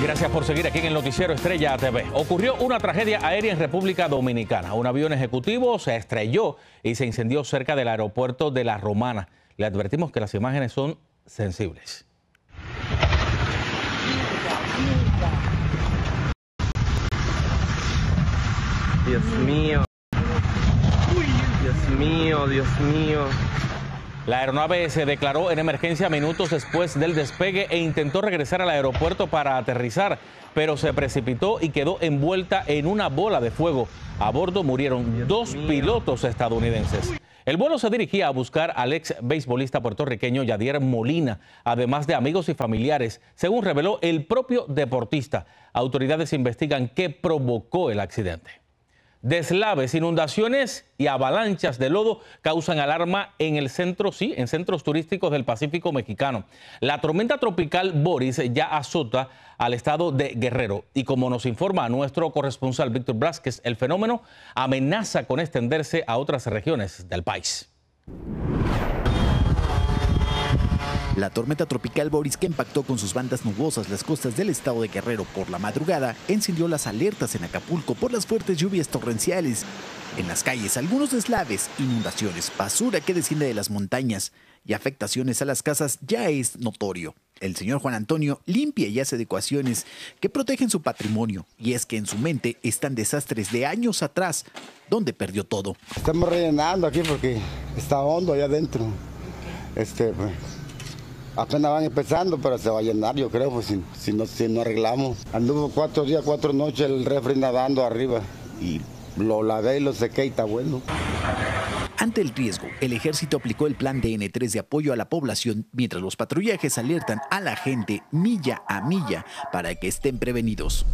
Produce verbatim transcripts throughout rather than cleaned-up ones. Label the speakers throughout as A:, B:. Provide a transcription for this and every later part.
A: Gracias por seguir aquí en el Noticiero Estrella T V. Ocurrió una tragedia aérea en República Dominicana. Un avión ejecutivo se estrelló y se incendió cerca del aeropuerto de La Romana. Le advertimos que las imágenes son sensibles.
B: Dios mío. Dios mío, Dios mío.
A: La aeronave se declaró en emergencia minutos después del despegue e intentó regresar al aeropuerto para aterrizar, pero se precipitó y quedó envuelta en una bola de fuego. A bordo murieron Dios dos mío. pilotos estadounidenses. El vuelo se dirigía a buscar al ex beisbolista puertorriqueño Yadier Molina, además de amigos y familiares, según reveló el propio deportista. Autoridades investigan qué provocó el accidente. Deslaves, inundaciones y avalanchas de lodo causan alarma en el centro, sí, en centros turísticos del Pacífico mexicano. La tormenta tropical Boris ya azota al estado de Guerrero y, como nos informa nuestro corresponsal Víctor Blázquez, el fenómeno amenaza con extenderse a otras regiones del país.
C: La tormenta tropical Boris, que impactó con sus bandas nubosas las costas del estado de Guerrero por la madrugada, encendió las alertas en Acapulco por las fuertes lluvias torrenciales. En las calles, algunos deslaves, inundaciones, basura que desciende de las montañas y afectaciones a las casas ya es notorio. El señor Juan Antonio limpia y hace adecuaciones que protegen su patrimonio, y es que en su mente están desastres de años atrás, donde perdió todo.
D: Estamos rellenando aquí porque está hondo allá adentro. Este... Pues... Apenas van empezando, pero se va a llenar, yo creo, pues, si, si, no, si no arreglamos. Anduvo cuatro días, cuatro noches el refri nadando arriba y lo lavé y lo sequé y está bueno.
C: Ante el riesgo, el ejército aplicó el plan D N tres de apoyo a la población, mientras los patrullajes alertan a la gente milla a milla para que estén prevenidos.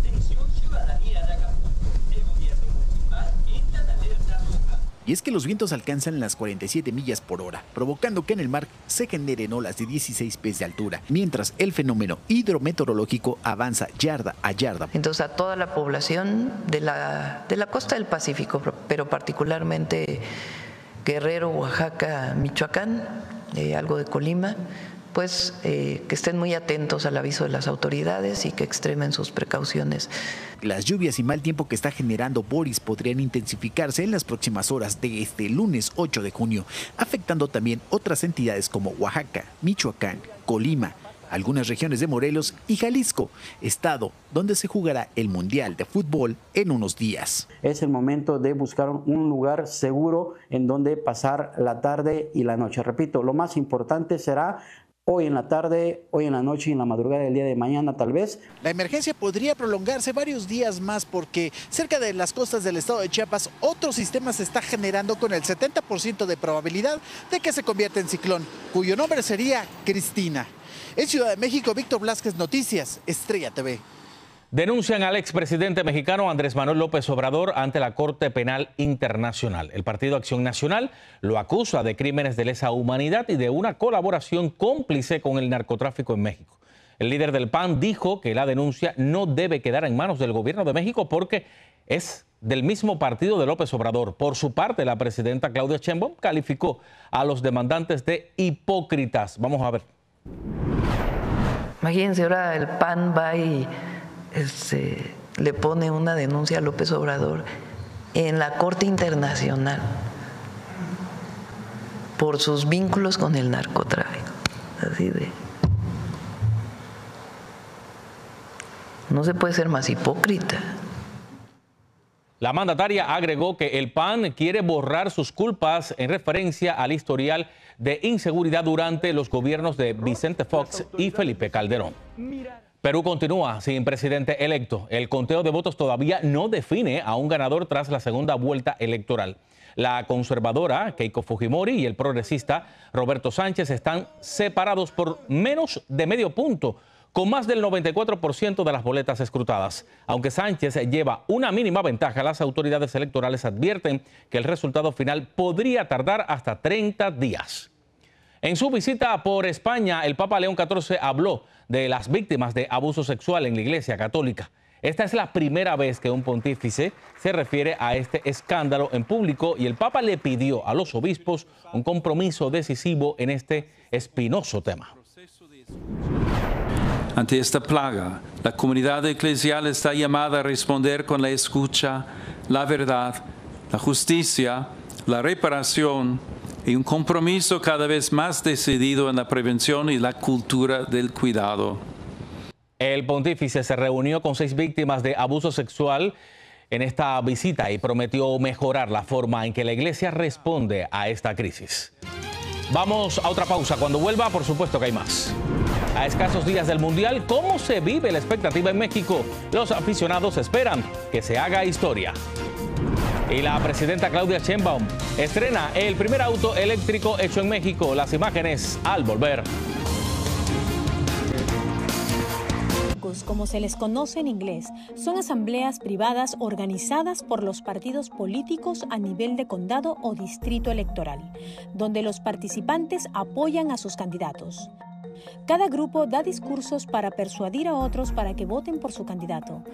C: Y es que los vientos alcanzan las cuarenta y siete millas por hora, provocando que en el mar se generen olas de dieciséis pies de altura, mientras el fenómeno hidrometeorológico avanza yarda a yarda.
E: Entonces, a toda la población de la, de la costa del Pacífico, pero particularmente Guerrero, Oaxaca, Michoacán, eh, algo de Colima, pues eh, que estén muy atentos al aviso de las autoridades y que extremen sus precauciones.
C: Las lluvias y mal tiempo que está generando Boris podrían intensificarse en las próximas horas de este lunes ocho de junio, afectando también otras entidades como Oaxaca, Michoacán, Colima, algunas regiones de Morelos y Jalisco, estado donde se jugará el Mundial de Fútbol en unos días.
F: Es el momento de buscar un lugar seguro en donde pasar la tarde y la noche. Repito, lo más importante será hoy en la tarde, hoy en la noche y en la madrugada del día de mañana tal vez.
C: La emergencia podría prolongarse varios días más porque cerca de las costas del estado de Chiapas otro sistema se está generando con el setenta por ciento de probabilidad de que se convierta en ciclón, cuyo nombre sería Cristina. En Ciudad de México, Víctor Blázquez, Noticias, Estrella T V.
A: Denuncian al expresidente mexicano Andrés Manuel López Obrador ante la Corte Penal Internacional. El Partido Acción Nacional lo acusa de crímenes de lesa humanidad y de una colaboración cómplice con el narcotráfico en México. El líder del P A N dijo que la denuncia no debe quedar en manos del gobierno de México porque es del mismo partido de López Obrador. Por su parte, la presidenta Claudia Sheinbaum calificó a los demandantes de hipócritas. Vamos a ver.
E: Imagínense, ahora el P A N va y Este, le pone una denuncia a López Obrador en la Corte Internacional por sus vínculos con el narcotráfico. Así de... No se puede ser más hipócrita.
A: La mandataria agregó que el P A N quiere borrar sus culpas en referencia al historial de inseguridad durante los gobiernos de Vicente Fox y Felipe Calderón. Perú continúa sin presidente electo. El conteo de votos todavía no define a un ganador tras la segunda vuelta electoral. La conservadora Keiko Fujimori y el progresista Roberto Sánchez están separados por menos de medio punto, con más del noventa y cuatro por ciento de las boletas escrutadas. Aunque Sánchez lleva una mínima ventaja, las autoridades electorales advierten que el resultado final podría tardar hasta treinta días. En su visita por España, el Papa León catorce habló de las víctimas de abuso sexual en la Iglesia Católica. Esta es la primera vez que un pontífice se refiere a este escándalo en público y el Papa le pidió a los obispos un compromiso decisivo en este espinoso tema.
G: ante esta plaga. La comunidad eclesial está llamada a responder con la escucha, la verdad, la justicia, la reparación y un compromiso cada vez más decidido en la prevención y la cultura del cuidado.
A: El pontífice se reunió con seis víctimas de abuso sexual en esta visita y prometió mejorar la forma en que la iglesia responde a esta crisis. Vamos a otra pausa. Cuando vuelva, por supuesto que hay más. A escasos días del Mundial, ¿cómo se vive la expectativa en México? Los aficionados esperan que se haga historia. Y la presidenta Claudia Sheinbaum estrena el primer auto eléctrico hecho en México. Las imágenes al volver.
H: Como se les conoce en inglés, son asambleas privadas organizadas por los partidos políticos a nivel de condado o distrito electoral, donde los participantes apoyan a sus candidatos. Cada grupo da discursos para persuadir a otros para que voten por su candidato.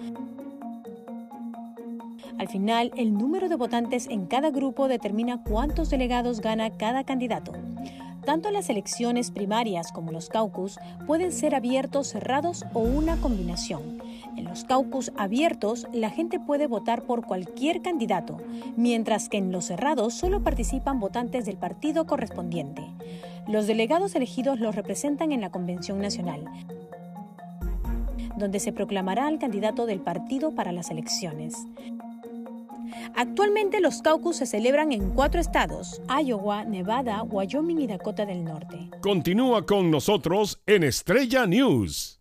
H: Al final, el número de votantes en cada grupo determina cuántos delegados gana cada candidato. Tanto las elecciones primarias como los caucus pueden ser abiertos, cerrados o una combinación. En los caucus abiertos, la gente puede votar por cualquier candidato, mientras que en los cerrados solo participan votantes del partido correspondiente. Los delegados elegidos los representan en la Convención Nacional, donde se proclamará al candidato del partido para las elecciones. Actualmente los caucus se celebran en cuatro estados: Iowa, Nevada, Wyoming y Dakota del Norte.
I: Continúa con nosotros en Estrella News.